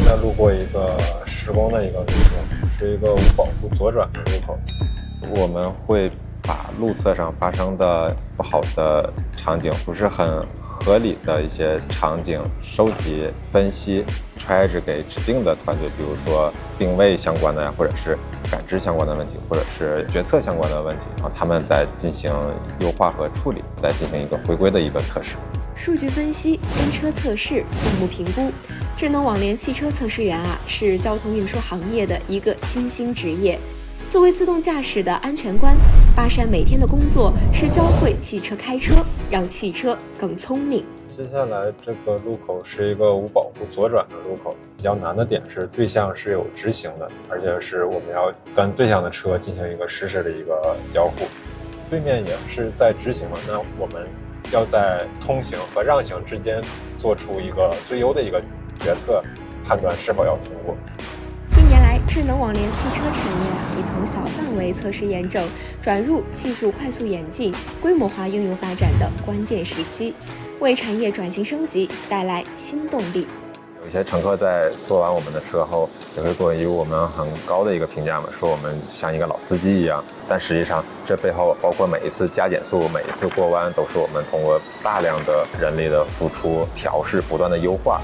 在路过一个施工的一个路口，是一个无保护左转的路口。我们会把路侧上发生的不好的场景，不是很合理的一些场景收集、分析，揣着给指定的团队，比如说定位相关的呀，或者是感知相关的问题，或者是决策相关的问题，然后他们再进行优化和处理，再进行一个回归的一个测试。 数据分析、跟车测试、项目评估，智能网联汽车测试员是交通运输行业的一个新兴职业。作为自动驾驶的安全官，巴山每天的工作是教会汽车开车，让汽车更聪明。 接下来这个路口是一个无保护左转的路口，比较难的点是对向是有直行的，而且是我们要跟对向的车进行一个实时的一个交互。对面也是在直行嘛，那我们要在通行和让行之间做出一个最优的一个决策，判断是否要通过。 近年来，智能网联汽车产业已从小范围测试验证转入技术快速演进、规模化应用发展的关键时期，为产业转型升级带来新动力。 有一些乘客在坐完我们的车后，也会给予我们很高的一个评价嘛，说我们像一个老司机一样。但实际上，这背后包括每一次加减速、每一次过弯，都是我们通过大量的人力的付出、调试、不断的优化。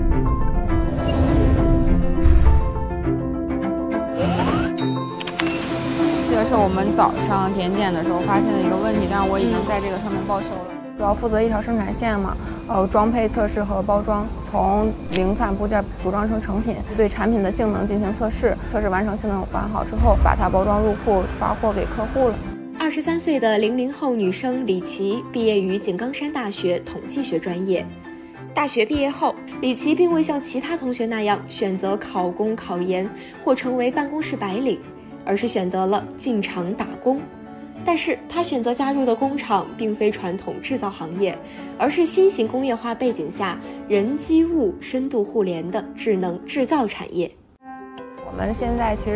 这个是我们早上点检的时候发现的一个问题，但是我已经在这个上面报修了。主要负责一条生产线嘛，装配测试和包装，从零散部件组装成成品，对产品的性能进行测试，测试完成、性能完好之后，把它包装入库发货给客户了。 23岁的00后女生李琦毕业于井冈山大学统计学专业。大学毕业后，李琦并未像其他同学那样选择考公考研或成为办公室白领，而是选择了进厂打工。但是他选择加入的工厂并非传统制造行业，而是新型工业化背景下人机物深度互联的智能制造产业。 我们现在其实